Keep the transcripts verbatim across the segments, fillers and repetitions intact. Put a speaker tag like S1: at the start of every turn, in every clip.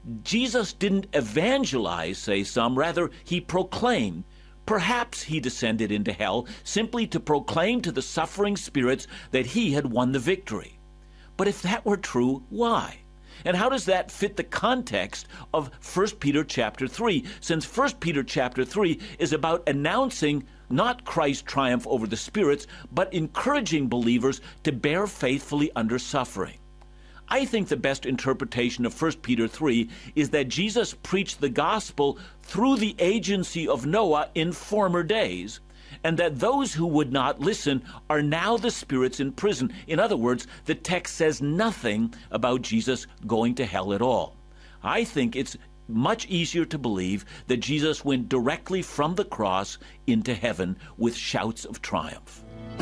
S1: Jesus didn't evangelize, say some, rather he proclaimed. Perhaps he descended into hell simply to proclaim to the suffering spirits that he had won the victory. But if that were true, why? And how does that fit the context of First Peter chapter three, since First Peter chapter three is about announcing not Christ's triumph over the spirits, but encouraging believers to bear faithfully under suffering? I think the best interpretation of First Peter three is that Jesus preached the gospel through the agency of Noah in former days, and that those who would not listen are now the spirits in prison. In other words, the text says nothing about Jesus going to hell at all. I think it's much easier to believe that Jesus went directly from the cross into heaven with shouts of triumph.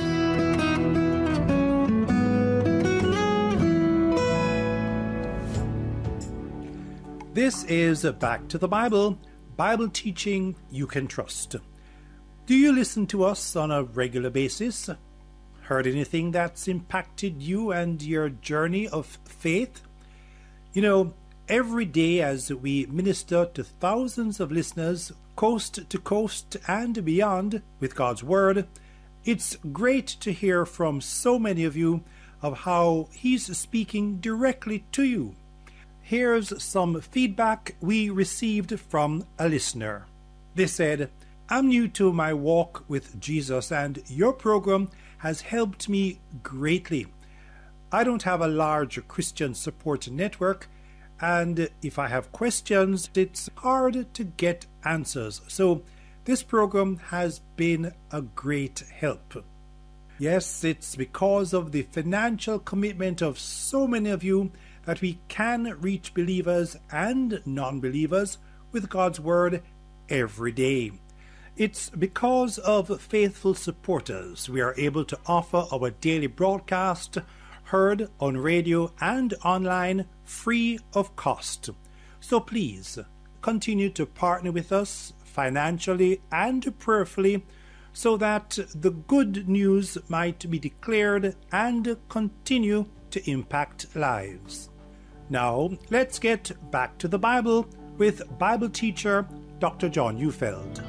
S2: This is Back to the Bible, Bible teaching you can trust. Do you listen to us on a regular basis? Heard anything that's impacted you and your journey of faith? You know, every day as we minister to thousands of listeners, coast to coast and beyond, with God's Word, it's great to hear from so many of you of how He's speaking directly to you. Here's some feedback we received from a listener. They said, "I'm new to my walk with Jesus and your program has helped me greatly. I don't have a large Christian support network, and if I have questions, it's hard to get answers. So this program has been a great help." Yes, it's because of the financial commitment of so many of you that we can reach believers and non-believers with God's Word every day. It's because of faithful supporters we are able to offer our daily broadcast, heard on radio and online, free of cost. So please continue to partner with us financially and prayerfully so that the good news might be declared and continue to impact lives. Now, let's get back to the Bible with Bible teacher Doctor John Neufeld.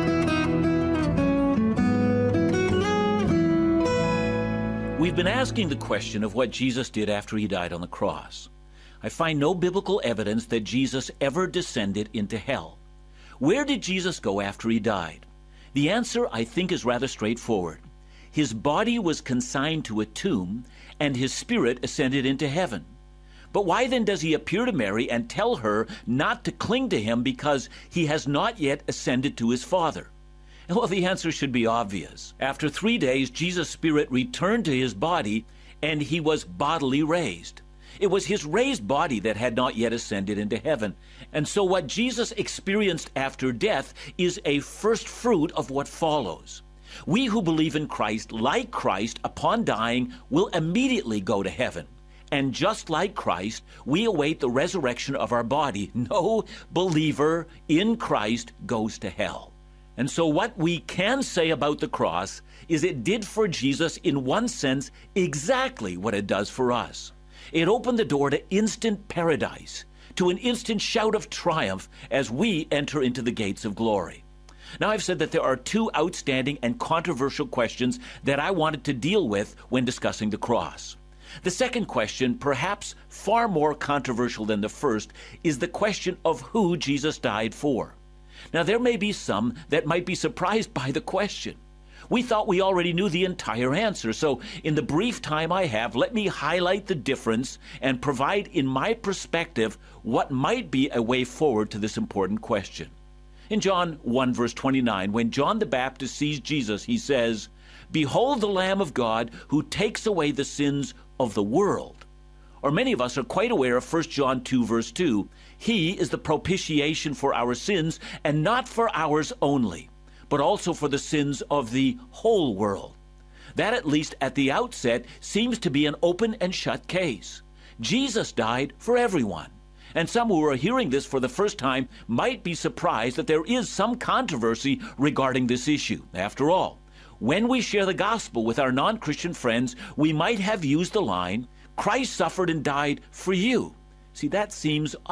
S1: We've been asking the question of what Jesus did after he died on the cross. I find no biblical evidence that Jesus ever descended into hell. Where did Jesus go after he died? The answer, I think, is rather straightforward. His body was consigned to a tomb, and his spirit ascended into heaven. But why then does he appear to Mary and tell her not to cling to him because he has not yet ascended to his Father? Well, the answer should be obvious. After three days, Jesus' spirit returned to his body, and he was bodily raised. It was his raised body that had not yet ascended into heaven. And so what Jesus experienced after death is a first fruit of what follows. We who believe in Christ, like Christ, upon dying, will immediately go to heaven. And just like Christ, we await the resurrection of our body. No believer in Christ goes to hell. And so what we can say about the cross is it did for Jesus, in one sense, exactly what it does for us. It opened the door to instant paradise, to an instant shout of triumph as we enter into the gates of glory. Now, I've said that there are two outstanding and controversial questions that I wanted to deal with when discussing the cross. The second question, perhaps far more controversial than the first, is the question of who Jesus died for. Now, there may be some that might be surprised by the question. We thought we already knew the entire answer, so in the brief time I have, let me highlight the difference and provide in my perspective what might be a way forward to this important question. In John one, verse twenty-nine, when John the Baptist sees Jesus, he says, "Behold the Lamb of God who takes away the sins of the world." Or many of us are quite aware of First John two, verse two. He is the propitiation for our sins, and not for ours only, but also for the sins of the whole world. That, at least at the outset, seems to be an open and shut case. Jesus died for everyone. And some who are hearing this for the first time might be surprised that there is some controversy regarding this issue. After all, when we share the gospel with our non-Christian friends, we might have used the line, "Christ suffered and died for you." See, that seems